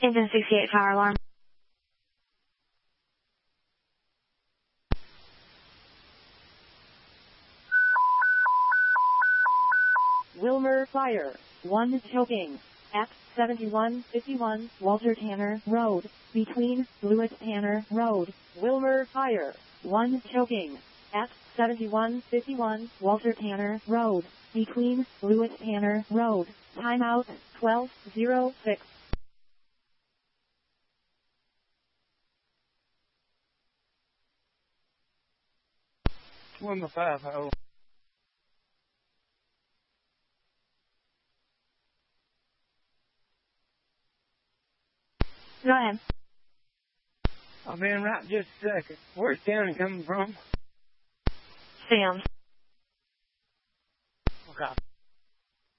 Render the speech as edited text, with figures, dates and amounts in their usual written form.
Engine 68 fire alarm. Wilmer Fire, 1 choking, at 7151 Walter Tanner Road, between Lewis Tanner Road. Wilmer Fire, 1 choking, at 7151 Walter Tanner Road, between Lewis Tanner Road. Timeout, 12:06. Wilmer Fire, how? Go ahead. I'll be in right just a second. Where's Tanner coming from? Sam. Okay.